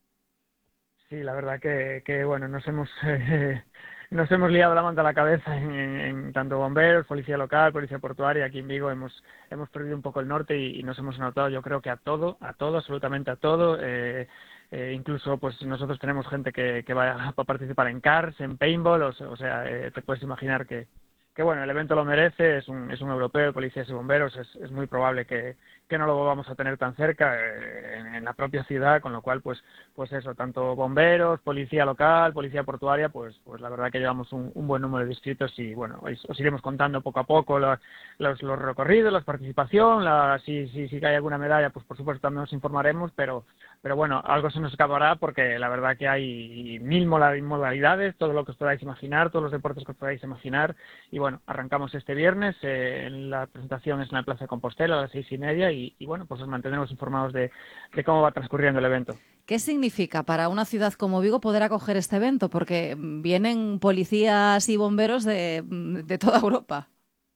Sí, la verdad que, que bueno, nos hemos... Eh, Nos hemos liado la manta a la cabeza en, en, en tanto bomberos, policía local, policía portuaria. Aquí en Vigo hemos hemos perdido un poco el norte y, y nos hemos anotado, yo creo que a todo, a todo, absolutamente a todo. Eh, eh, incluso pues nosotros tenemos gente que, que va a participar en cars, en paintball, o, o sea, eh, te puedes imaginar que, que bueno, el evento lo merece, es un, es un europeo de policías y bomberos, es, es muy probable que, que no lo vamos a tener tan cerca eh, en, en la propia ciudad, con lo cual pues pues eso, tanto bomberos, policía local, policía portuaria, pues pues la verdad que llevamos un, un buen número de distritos y bueno, os, os iremos contando poco a poco la, los, los recorridos, la participación, la, si, si, si hay alguna medalla, pues por supuesto también os informaremos, pero pero bueno, algo se nos escapará porque la verdad que hay mil modalidades, todo lo que os podáis imaginar, todos los deportes que os podáis imaginar y bueno, arrancamos este viernes, eh, la presentación es en la Plaza de Compostela a las seis y media y, y bueno, pues os mantendremos informados de, de cómo va transcurriendo el evento. ¿Qué significa para una ciudad como Vigo poder acoger este evento? Porque vienen policías y bomberos de, de toda Europa.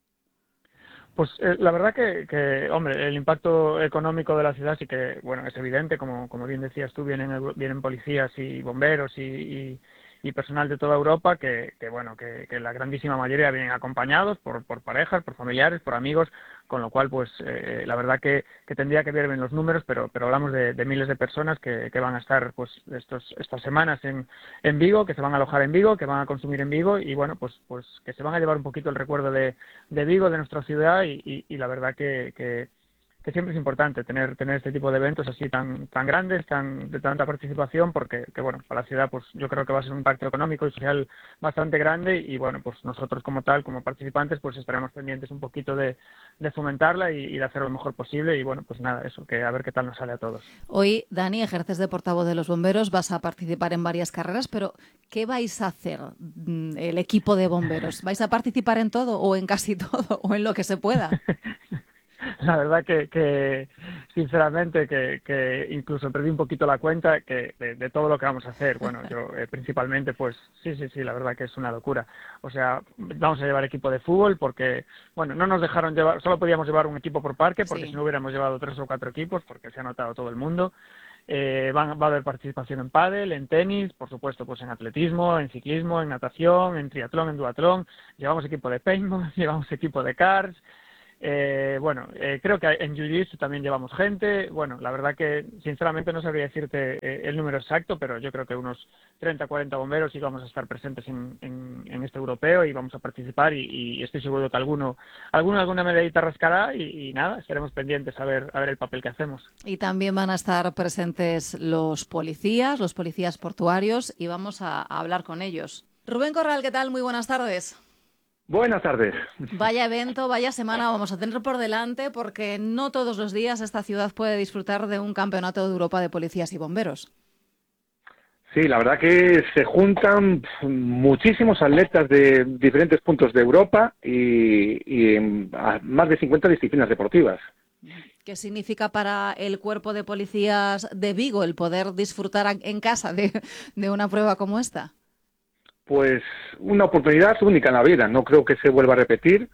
Pues eh, la verdad que, que, hombre, el impacto económico de la ciudad sí que, bueno, es evidente, como, como bien decías tú, vienen, vienen policías y bomberos y, y, y personal de toda Europa que, que bueno, que, que la grandísima mayoría vienen acompañados por, por parejas, por familiares, por amigos, con lo cual, pues, eh, la verdad que, que tendría que ver bien los números, pero, pero hablamos de, de miles de personas que, que van a estar, pues, estos, estas semanas en, en Vigo, que se van a alojar en Vigo, que van a consumir en Vigo y, bueno, pues, pues que se van a llevar un poquito el recuerdo de, de Vigo, de nuestra ciudad y, y, y la verdad que, que que siempre es importante tener tener este tipo de eventos así tan tan grandes, tan de tanta participación, porque que bueno, para la ciudad pues yo creo que va a ser un impacto económico y social bastante grande y bueno, pues nosotros como tal, como participantes, pues estaremos pendientes un poquito de, de fomentarla y, y de hacer lo mejor posible y bueno, pues nada, eso, que a ver qué tal nos sale a todos. Hoy, Dani, ejerces de portavoz de los bomberos, vas a participar en varias carreras, pero ¿qué vais a hacer el equipo de bomberos? ¿Vais a participar en todo o en casi todo o en lo que se pueda? La verdad que, que, sinceramente, que, que incluso perdí un poquito la cuenta que de, de todo lo que vamos a hacer. Bueno, yo eh, principalmente, pues sí, sí, sí, la verdad que es una locura. O sea, vamos a llevar equipo de fútbol porque, bueno, no nos dejaron llevar, solo podíamos llevar un equipo por parque, porque Sí. si no hubiéramos llevado tres o cuatro equipos, porque se ha notado todo el mundo. Eh, van, va a haber participación en pádel, en tenis, por supuesto, pues en atletismo, en ciclismo, en natación, en triatlón, en duatlón. Llevamos equipo de paintball, llevamos equipo de karts. Eh, bueno, eh, creo que en Jiu-Jitsu también llevamos gente. Bueno, la verdad que sinceramente no sabría decirte eh, el número exacto, pero yo creo que unos treinta, cuarenta bomberos sí vamos a estar presentes en, en, en este europeo y vamos a participar y, y estoy seguro que alguno, alguno alguna medallita rascará y, y nada, estaremos pendientes a ver, a ver el papel que hacemos. Y también van a estar presentes los policías, los policías portuarios, y vamos a, a hablar con ellos. Rubén Corral, ¿qué tal? Muy buenas tardes. Buenas tardes. Vaya evento, vaya semana vamos a tener por delante, porque no todos los días esta ciudad puede disfrutar de un campeonato de Europa de policías y bomberos. Sí, la verdad que se juntan muchísimos atletas de diferentes puntos de Europa y, y en a más de cincuenta disciplinas deportivas. ¿Qué significa para el cuerpo de policías de Vigo el poder disfrutar en casa de, de una prueba como esta? Pues una oportunidad única en la vida, no creo que se vuelva a repetir,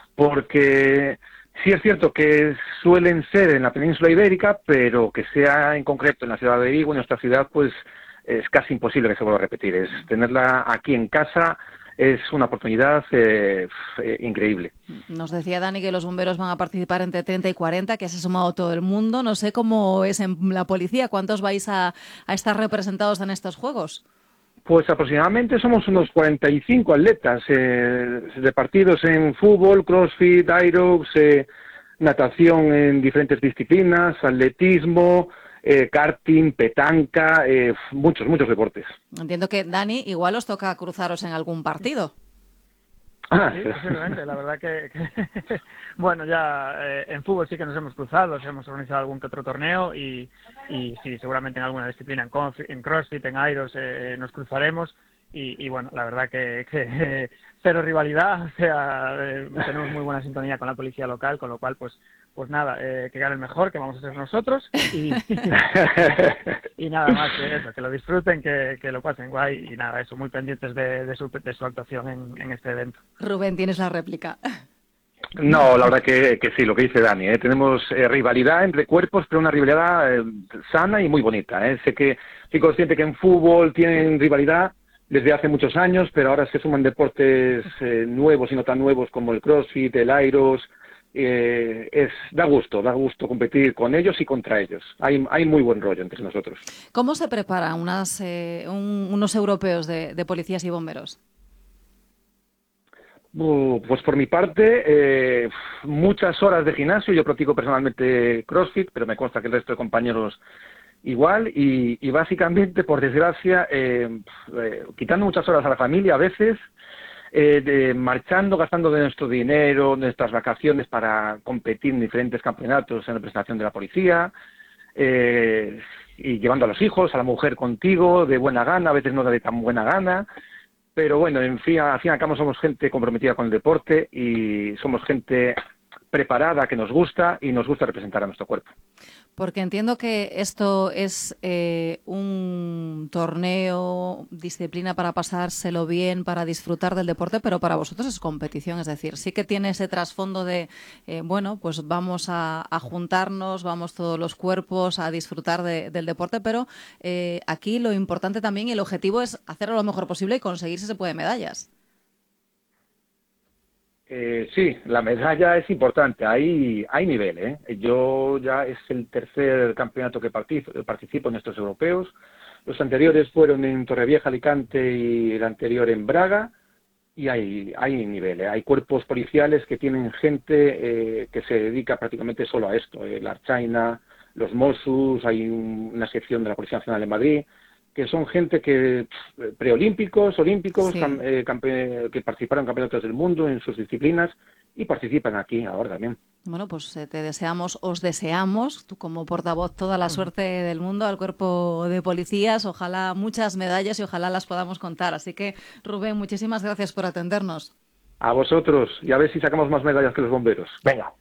porque sí es cierto que suelen ser en la península ibérica, pero que sea en concreto en la ciudad de Vigo, en nuestra ciudad, pues es casi imposible que se vuelva a repetir. Es tenerla aquí en casa es una oportunidad eh, eh, increíble. Nos decía Dani que los bomberos van a participar entre treinta y cuarenta, que se ha sumado todo el mundo. No sé cómo es en la policía, ¿cuántos vais a, a estar representados en estos Juegos? Pues aproximadamente somos unos cuarenta y cinco atletas, eh, repartidos en fútbol, crossfit, aerox, eh, natación en diferentes disciplinas, atletismo, eh, karting, petanca, eh, muchos, muchos deportes. Entiendo que, Dani, igual os toca cruzaros en algún partido. Ah, sí, posiblemente, la verdad que, que bueno, ya eh, en fútbol sí que nos hemos cruzado, hemos organizado algún que otro torneo y, y sí, seguramente en alguna disciplina, en, conf, en CrossFit, en Aeros, eh, nos cruzaremos y, y bueno, la verdad que, que eh, cero rivalidad, o sea, eh, tenemos muy buena sintonía con la policía local, con lo cual pues pues nada, eh, que gane el mejor, que vamos a ser nosotros y, y nada más que eso, que lo disfruten, que, que lo pasen guay y nada, eso, muy pendientes de, de, su, de su actuación en, en este evento. Rubén, tienes la réplica. No, la verdad que, que sí, lo que dice Dani, ¿eh? Tenemos eh, rivalidad entre cuerpos, pero una rivalidad eh, sana y muy bonita. ¿eh? Sé que soy consciente que en fútbol tienen rivalidad desde hace muchos años, pero ahora se suman deportes eh, nuevos y no tan nuevos como el CrossFit, el Aeros. Eh, es da gusto, da gusto competir con ellos y contra ellos. Hay, hay muy buen rollo entre nosotros. ¿Cómo se preparan unas, eh, un, unos europeos de, de policías y bomberos? Uh, pues por mi parte, eh, muchas horas de gimnasio. Yo practico personalmente CrossFit, pero me consta que el resto de compañeros igual. Y, y básicamente, por desgracia, eh, eh, quitando muchas horas a la familia a veces, Eh, de, marchando, gastando de nuestro dinero, nuestras vacaciones para competir en diferentes campeonatos en representación de la policía, eh, y llevando a los hijos, a la mujer contigo, de buena gana, a veces no de tan buena gana, pero bueno, en fin, al fin y al cabo somos gente comprometida con el deporte y somos gente preparada, que nos gusta y nos gusta representar a nuestro cuerpo. Porque entiendo que esto es eh, un torneo, disciplina para pasárselo bien, para disfrutar del deporte, pero para vosotros es competición, es decir, sí que tiene ese trasfondo de, eh, bueno, pues vamos a, a juntarnos, vamos todos los cuerpos a disfrutar de, del deporte, pero eh, aquí lo importante también y el objetivo es hacerlo lo mejor posible y conseguir, si se puede, medallas. Eh, sí, la medalla es importante, hay, hay nivel, ¿eh? Yo ya es el tercer campeonato que participo, participo en estos europeos, los anteriores fueron en Torrevieja, Alicante y el anterior en Braga, y hay, hay nivel, ¿eh? Hay cuerpos policiales que tienen gente eh, que se dedica prácticamente solo a esto, ¿eh? La Archaina, los Mossos, hay un, una sección de la Policía Nacional de Madrid, que son gente que preolímpicos, olímpicos, sí. cam, eh, campe, que participaron en campeonatos del mundo en sus disciplinas y participan aquí ahora también. Bueno, pues te deseamos, os deseamos, tú como portavoz, toda la suerte del mundo al cuerpo de policías, ojalá muchas medallas y ojalá las podamos contar. Así que, Rubén, muchísimas gracias por atendernos. A vosotros, y a ver si sacamos más medallas que los bomberos. Venga.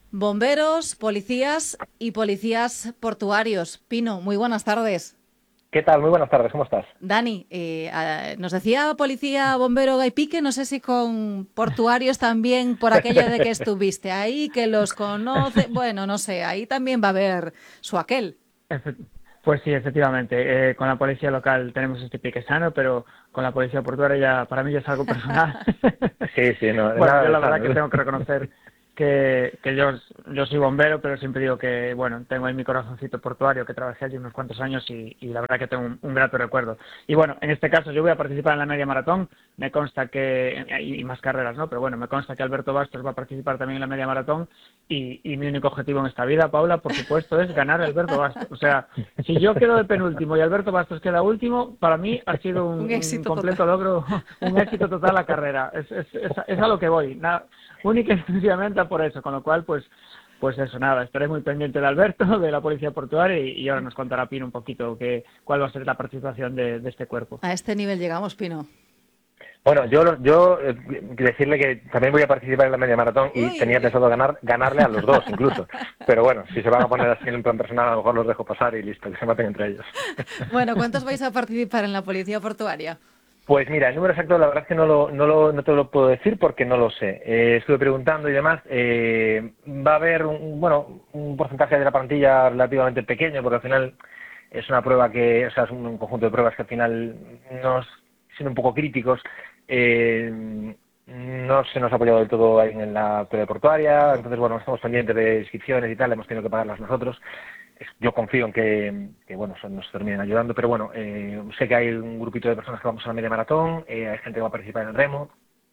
Bomberos, policías y policías portuarios. Pino, muy buenas tardes. ¿Qué tal? Muy buenas tardes, ¿cómo estás? Dani, eh, eh, nos decía policía, bombero, Gaipique, no sé si con portuarios también, por aquello de que estuviste ahí, que los conoce, bueno, no sé, ahí también va a haber su aquel. Pues sí, efectivamente, eh, con la policía local tenemos este pique sano, pero con la policía portuaria ya, para mí ya es algo personal. Sí, sí, no. Bueno, nada, yo la nada, verdad que tengo que reconocer que, que yo, yo soy bombero, pero siempre digo que, bueno, tengo ahí mi corazoncito portuario, que trabajé allí unos cuantos años y, y la verdad que tengo un, un grato recuerdo. Y bueno, en este caso yo voy a participar en la media maratón, me consta que, y, y más carreras, ¿no? Pero bueno, me consta que Alberto Bastos va a participar también en la media maratón y, y mi único objetivo en esta vida, Paula, por supuesto, es ganar a Alberto Bastos. O sea, si yo quedo de penúltimo y Alberto Bastos queda último, para mí ha sido un, un, éxito un completo total. logro, un éxito total la carrera. Es, es, es, es a lo que voy, nada, única y exclusivamente por eso, con lo cual, pues, pues eso, nada, estaré muy pendiente de Alberto, de la policía portuaria y, y ahora nos contará Pino un poquito que, cuál va a ser la participación de, de este cuerpo. A este nivel llegamos, Pino. Bueno, yo, yo eh, decirle que también voy a participar en la media maratón y Uy. tenía pensado ganar, ganarle a los dos incluso. Pero bueno, si se van a poner así en un plan personal, a lo mejor los dejo pasar y listo, que se maten entre ellos. Bueno, ¿cuántos vais a participar en la policía portuaria? Pues mira, el número exacto la verdad es que no, lo, no, lo, no te lo puedo decir porque no lo sé. Eh, estuve preguntando y demás. Eh, va a haber un, bueno, un porcentaje de la plantilla relativamente pequeño porque al final es una prueba que, o sea, es un conjunto de pruebas que al final nos, siendo un poco críticos, eh, no se nos ha apoyado del todo ahí en la prueba portuaria. Entonces, bueno, estamos pendientes de inscripciones y tal, hemos tenido que pagarlas nosotros. Yo confío en que, que bueno, nos terminen ayudando, pero bueno, eh, sé que hay un grupito de personas que vamos a la media maratón, eh, hay gente que va a participar en el remo,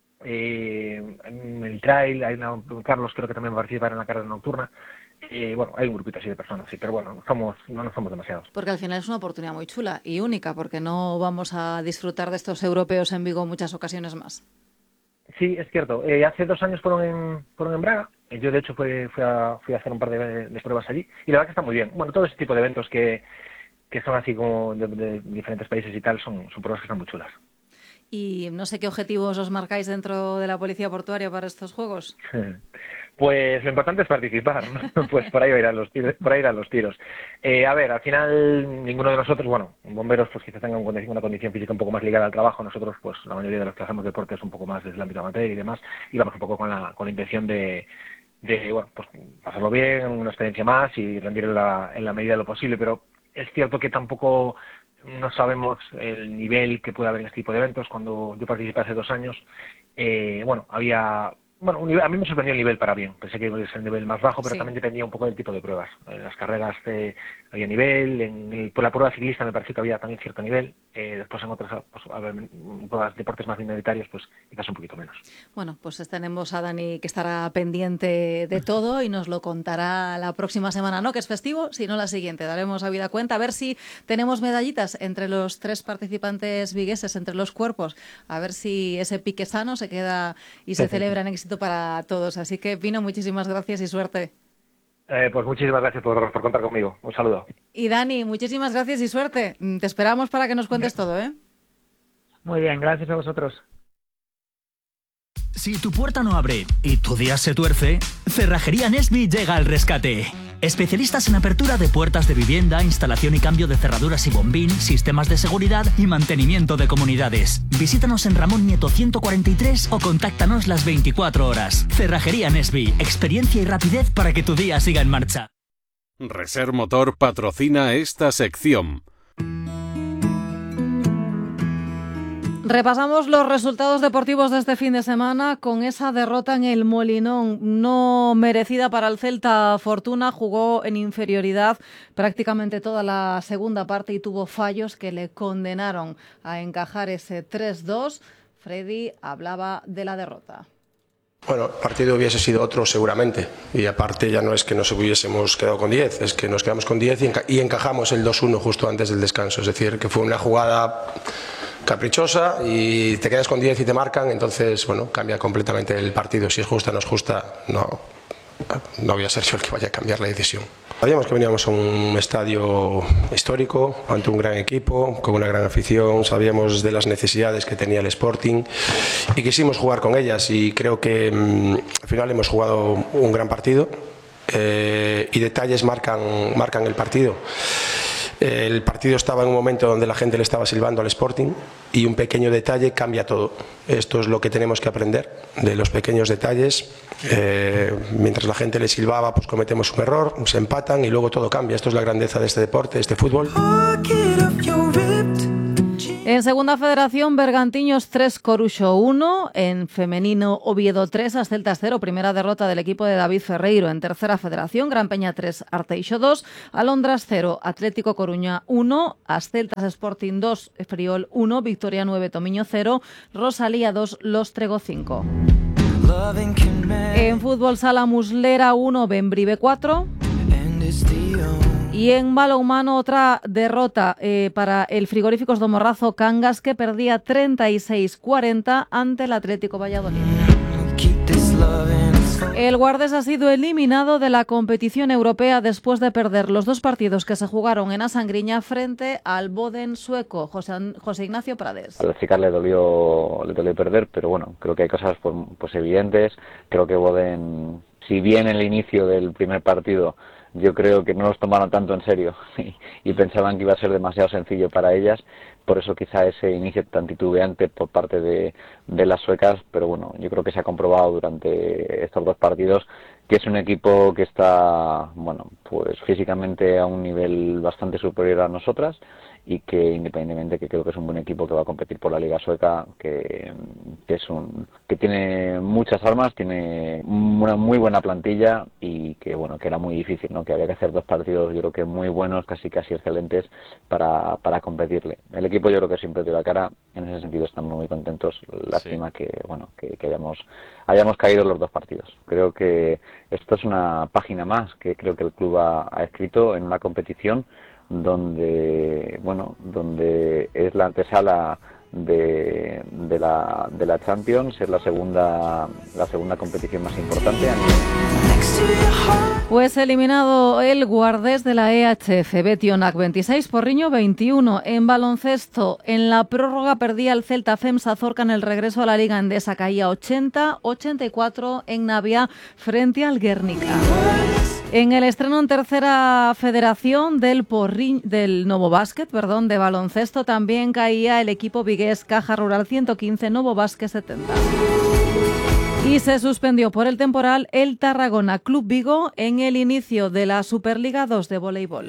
eh, en el trail, hay una, Carlos creo que también va a participar en la carrera nocturna, eh, bueno, hay un grupito así de personas, sí, pero bueno, no somos, no nos somos demasiados. Porque al final es una oportunidad muy chula y única, porque no vamos a disfrutar de estos europeos en Vigo muchas ocasiones más. Sí, es cierto, eh, hace dos años fueron en, fueron en Braga. Yo, de hecho, fui, fui, a, fui a hacer un par de, de pruebas allí y la verdad que está muy bien. Bueno, todo ese tipo de eventos que, que son así como de, de diferentes países y tal, son, son pruebas que están muy chulas. Y no sé qué objetivos os marcáis dentro de la policía portuaria para estos juegos. Pues lo importante es participar, ¿no? Pues por ahí irán los tiros. Por ahí irán los tiros. Eh, a ver, al final ninguno de nosotros, bueno, bomberos pues quizás tengan una condición física un poco más ligada al trabajo. Nosotros, pues la mayoría de los que hacemos deporte es un poco más desde el ámbito amateur y demás. Y vamos un poco con la, con la intención de... de bueno, pues pasarlo bien, una experiencia más y rendir en la, en la medida de lo posible, pero es cierto que tampoco no sabemos el nivel que puede haber en este tipo de eventos. Cuando yo participé hace dos años, eh, bueno, había... Bueno, un nivel, a mí me sorprendió el nivel para bien. Pensé que iba a ser el nivel más bajo, pero sí, también dependía un poco del tipo de pruebas. En las carreras eh, había nivel, en el, por la prueba ciclista me pareció que había también cierto nivel. Eh, después en otras pues, a ver, en pruebas deportes más minoritarios, pues quizás un poquito menos. Bueno, pues tenemos a Dani que estará pendiente de todo y nos lo contará la próxima semana, ¿no? Que es festivo, sino la siguiente. Daremos a vida cuenta, a ver si tenemos medallitas entre los tres participantes vigueses, entre los cuerpos, a ver si ese pique sano se queda y se celebra en éxito para todos. Así que, Pino, muchísimas gracias y suerte. Eh, pues muchísimas gracias por, por contar conmigo. Un saludo. Y Dani, muchísimas gracias y suerte. Te esperamos para que nos cuentes todo, ¿eh? Muy bien, gracias a vosotros. Si tu puerta no abre y tu día se tuerce, Cerrajería Nesby llega al rescate. Especialistas en apertura de puertas de vivienda, instalación y cambio de cerraduras y bombín, sistemas de seguridad y mantenimiento de comunidades. Visítanos en Ramón Nieto ciento cuarenta y tres o contáctanos las veinticuatro horas. Cerrajería Nesby, experiencia y rapidez para que tu día siga en marcha. Reser Motor patrocina esta sección. Repasamos los resultados deportivos de este fin de semana con esa derrota en el Molinón, no merecida para el Celta Fortuna. Jugó en inferioridad prácticamente toda la segunda parte y tuvo fallos que le condenaron a encajar ese tres dos. Freddy hablaba de la derrota. Bueno, el partido hubiese sido otro seguramente, y aparte ya no es que nos hubiésemos quedado con diez, es que nos quedamos con diez y, enca- y encajamos el dos uno justo antes del descanso, es decir, que fue una jugada caprichosa y te quedas con diez y te marcan, entonces bueno, cambia completamente el partido. Si es justa o no es justa, no, no voy a ser yo el que vaya a cambiar la decisión. Sabíamos que veníamos a un estadio histórico, ante un gran equipo, con una gran afición, sabíamos de las necesidades que tenía el Sporting y quisimos jugar con ellas, y creo que mmm, al final hemos jugado un gran partido. eh, y detalles marcan, marcan el partido. El partido estaba en un momento donde la gente le estaba silbando al Sporting y un pequeño detalle cambia todo. Esto es lo que tenemos que aprender de los pequeños detalles. Eh, mientras la gente le silbaba, pues cometemos un error, se empatan y luego todo cambia. Esto es la grandeza de este deporte, de este fútbol. En segunda federación, Bergantiños tres, Coruxo uno. En femenino, Oviedo tres, Asceltas cero. Primera derrota del equipo de David Ferreiro. En tercera federación, Gran Peña tres, Arteixo dos. Alondras cero, Atlético Coruña uno. Asceltas Sporting dos, Friol uno. Victoria nueve, Tomiño cero. Rosalía dos, Los Trego cinco. En fútbol sala, Muslera uno, Bembrive cuatro. Y en balonmano otra derrota eh, para el Frigoríficos do Morrazo Cangas, que perdía treinta y seis cuarenta ante el Atlético Valladolid. El Guardés ha sido eliminado de la competición europea después de perder los dos partidos que se jugaron en Asangriña frente al Boden sueco. José, José Ignacio Prades. A la chica le dolió, le dolió perder, pero bueno, creo que hay cosas pues, pues evidentes. Creo que Boden, si bien el inicio del primer partido yo creo que no los tomaron tanto en serio y, y pensaban que iba a ser demasiado sencillo para ellas, por eso quizá ese inicio tan titubeante por parte de, de las suecas, pero bueno, yo creo que se ha comprobado durante estos dos partidos que es un equipo que está, bueno, pues físicamente a un nivel bastante superior a nosotras y que independientemente que creo que es un buen equipo que va a competir por la Liga Sueca, que, que es un que tiene muchas armas, tiene una muy buena plantilla y que bueno que era muy difícil, ¿no? Que había que hacer dos partidos yo creo que muy buenos, casi casi excelentes para, para competirle. El equipo yo creo que siempre dio la cara, en ese sentido estamos muy contentos, lástima sí. que bueno que, que hayamos hayamos caído en los dos partidos. Creo que esto es una página más que creo que el club ha, ha escrito en una competición donde bueno donde es la antesala de, de la de la Champions, es la segunda la segunda competición más importante a nivel. Pues eliminado el Guardés de la E H F, Betionac veintiséis, Porriño veintiuno. En baloncesto, en la prórroga perdía el Celta Femsa Zorca en el regreso a la Liga Endesa, caía ochenta ochenta y cuatro en Navia frente al Guernica. En el estreno en tercera federación del Porriñ, del Novo Básquet, perdón, de baloncesto, también caía el equipo vigués Caja Rural ciento quince, Novo Básquet setenta. Y se suspendió por el temporal el Tarragona Club Vigo en el inicio de la Superliga dos de voleibol.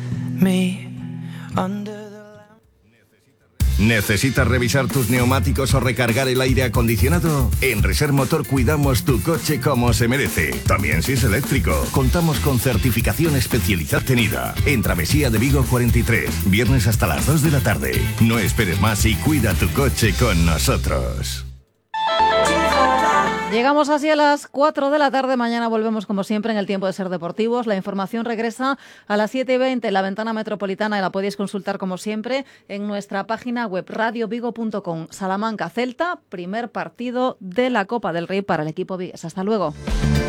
¿Necesitas revisar tus neumáticos o recargar el aire acondicionado? En Reser Motor cuidamos tu coche como se merece. También si es eléctrico. Contamos con certificación especializada tenida. En Travesía de Vigo cuarenta y tres. Viernes hasta las dos de la tarde. No esperes más y cuida tu coche con nosotros. Llegamos así a las cuatro de la tarde. Mañana volvemos como siempre en el tiempo de Ser Deportivos. La información regresa a las siete y veinte en la ventana metropolitana y la podéis consultar como siempre en nuestra página web radio vigo punto com. Salamanca Celta, primer partido de la Copa del Rey para el equipo vigués. Hasta luego.